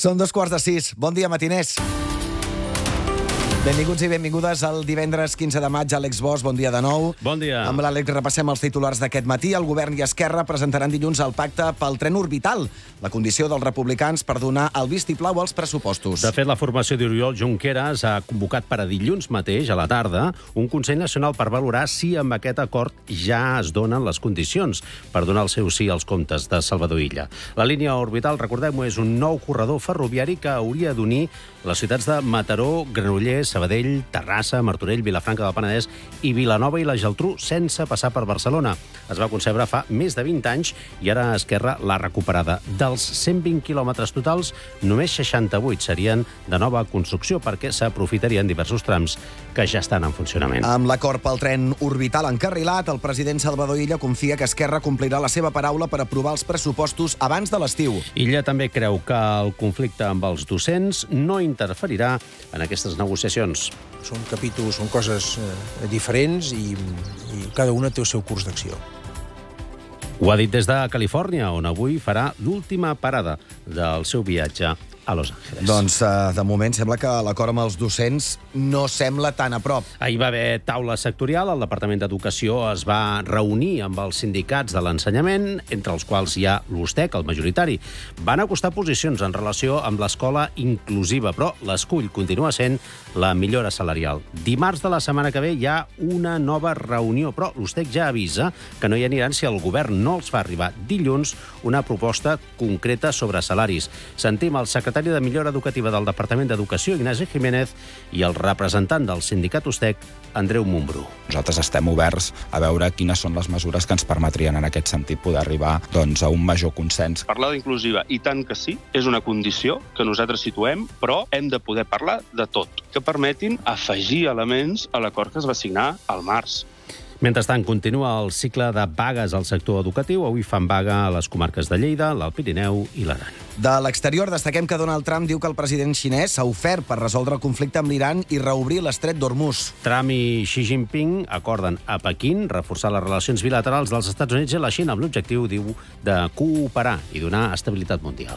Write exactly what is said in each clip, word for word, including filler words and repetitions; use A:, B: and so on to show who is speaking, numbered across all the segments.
A: Són dos quarts de sis. Bon dia, matiners. Benvinguts i benvingudes al divendres quinze de maig. Àlex Bosch, bon dia de nou.
B: Bon dia.
A: Amb l'Àlex repassem els titulars d'aquest matí. El govern i Esquerra presentaran dilluns el pacte pel tren orbital, la condició dels republicans per donar el vistiplau als pressupostos.
B: De fet, la formació d'Oriol Junqueras ha convocat per a dilluns mateix, a la tarda, un Consell Nacional per valorar si amb aquest acord ja es donen les condicions per donar el seu sí als comptes de Salvador Illa. La línia orbital, recordem-ho, és un nou corredor ferroviari que hauria d'unir les ciutats de Mataró, Granollers, Sabadell, Terrassa, Martorell, Vilafranca del Penedès i Vilanova i la Geltrú sense passar per Barcelona. Es va concebre fa més de vint anys i ara Esquerra l'ha recuperada. Dels cent vint quilòmetres totals, només seixanta-vuit serien de nova construcció perquè s'aprofitarien diversos trams que ja estan en funcionament.
A: Amb l'acord pel tren orbital encarrilat, el president Salvador Illa confia que Esquerra complirà la seva paraula per aprovar els pressupostos abans de l'estiu.
B: Illa també creu que el conflicte amb els docents no interferirà en aquestes negociacions.
C: Són capítols, són coses eh, diferents i, i cada una té el seu curs d'acció.
B: Ho ha dit des de Califòrnia, on avui farà l'última parada del seu viatge a Los Angeles.
A: Doncs, uh, de moment, sembla que l'acord amb els docents no sembla tan a prop.
B: Ahir va haver taula sectorial, el Departament d'Educació es va reunir amb els sindicats de l'ensenyament, entre els quals hi ha l'U S T E C, el majoritari. Van acostar posicions en relació amb l'escola inclusiva, però l'escull continua sent la millora salarial. Dimarts de la setmana que ve hi ha una nova reunió, però l'U S T E C ja avisa que no hi aniran si el govern no els fa arribar dilluns una proposta concreta sobre salaris. Sentim el secretari de Millora Educativa del Departament d'Educació, Ignasi Jiménez, i el representant del sindicat U S T E C, Andreu Montbrú.
D: Nosaltres estem oberts a veure quines són les mesures que ens permetrien en aquest sentit poder arribar doncs, a un major consens.
E: Parlar d'inclusiva, i tant que sí, és una condició que nosaltres situem, però hem de poder parlar de tot, que permetin afegir elements a l'acord que es va signar al març.
B: Mentrestant, continua el cicle de vagues al sector educatiu. Avui fan vaga a les comarques de Lleida, l'Alt Pirineu i l'Aran.
A: De l'exterior, destaquem que Donald Trump diu que el president xinès s'ha ofert per resoldre el conflicte amb l'Iran i reobrir l'estret d'Hormuz.
B: Trump i Xi Jinping acorden a Pequín reforçar les relacions bilaterals dels Estats Units i la Xina amb l'objectiu, diu, de cooperar i donar estabilitat mundial.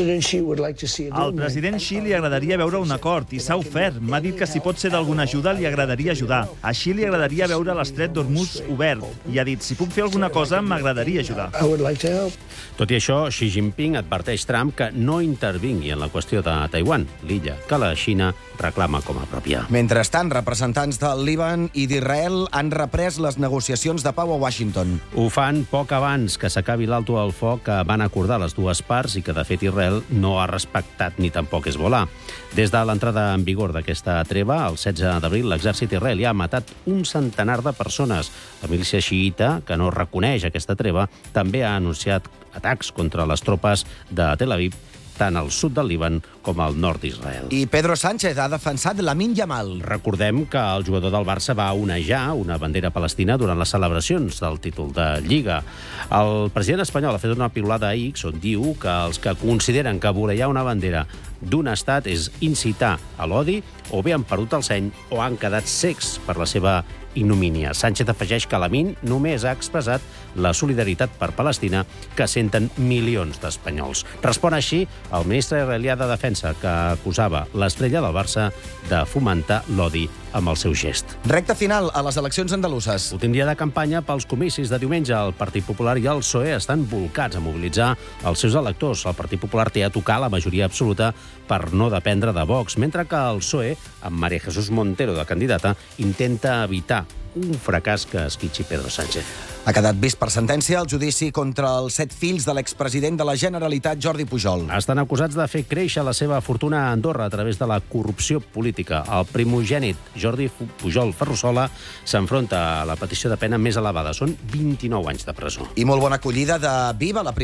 F: Al president Xi li agradaria veure un acord i s'ha ofert. M'ha dit que si pot ser d'alguna ajuda li agradaria ajudar. A Xi li agradaria veure l'estret d'Hormuz obert i ha dit, si puc fer alguna cosa, m'agradaria ajudar.
B: Tot i això, Xi Jinping adverteix Trump que no intervingui en la qüestió de Taiwan, l'illa que la Xina reclama com a pròpia.
A: Mentrestant, representants del Líban i d'Israel han reprès les negociacions de pau a Washington.
B: Ho fan poc abans que s'acabi l'alto al foc que van acordar les dues parts i que, de fet, Israel no ha respectat ni tampoc Hezbollah. Des de l'entrada en vigor d'aquesta treva, el setze d'abril, l'exèrcit israelià ha matat un centenar de persones. La milícia xiïta, que no reconeix aquesta treva, també ha anunciat atacs contra les tropes de Tel Aviv, tant al sud del Líban com al nord d'Israel.
A: I Pedro Sánchez ha defensat Lamine Yamal.
B: Recordem que el jugador del Barça va onejar una bandera palestina durant les celebracions del títol de Lliga. El president espanyol ha fet una piulada a X on diu que els que consideren que vorejar una bandera d'un estat és incitar a l'odi o bé han perdut el seny o han quedat cecs per la seva ignomínia. Sánchez afegeix que Lamine només ha expressat la solidaritat per Palestina que senten milions d'espanyols. Respon així el ministre israelià de Defensa, que acusava l'estrella del Barça de fomentar l'odi amb el seu gest.
A: Recte final a les eleccions andaluses.
B: Últim dia de campanya pels comicis de diumenge. El Partit Popular i el P S O E estan volcats a mobilitzar els seus electors. El Partit Popular té a tocar la majoria absoluta per no dependre de Vox, mentre que el P S O E, amb María Jesús Montero de candidata, intenta evitar un fracàs que esquitxi Pedro Sánchez.
A: Ha quedat vist per sentència el judici contra els set fills de l'expresident de la Generalitat, Jordi Pujol.
B: Estan acusats de fer créixer la seva fortuna a Andorra a través de la corrupció política. El primogènit, Jordi Pujol Ferrusola, s'enfronta a la petició de pena més elevada. Són vint-i-nou anys de presó.
A: I molt bona acollida de Viva, la